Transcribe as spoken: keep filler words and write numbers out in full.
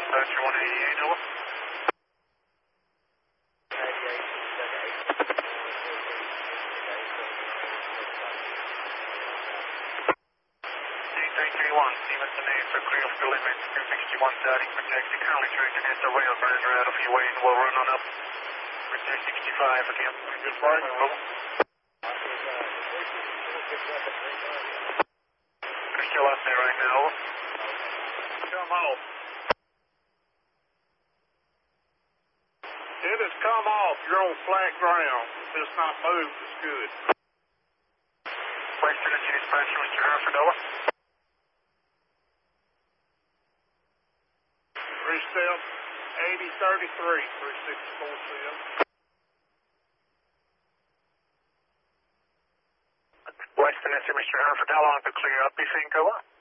dispatcher one eighty-eight, over. three three one, Stevenson eight, for clear of the limit, two sixty-one thirty, protect, currently trying to get the rail runner out of your way and we'll run on up. Protect sixty-five again. Good flight, over. We're still up there right now, over. Come off. It has come off. You're on flat ground. If it's not moved, it's good. Western City Dispatcher, Mister Herford, over. Restep eighty thirty-three, three sixty-four C M. Western City, Mister Herford, how long to clear up, you think, over?